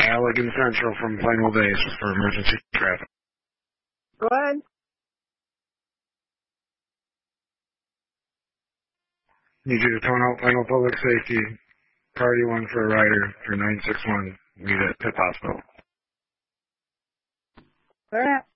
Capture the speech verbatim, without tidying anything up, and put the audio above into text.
Allegan Central from Plainville Base for emergency traffic. Go ahead. Need you to tone out Plainville Public Safety. Priority one for a rider for nine six one. Need at Pitt Hospital. All right.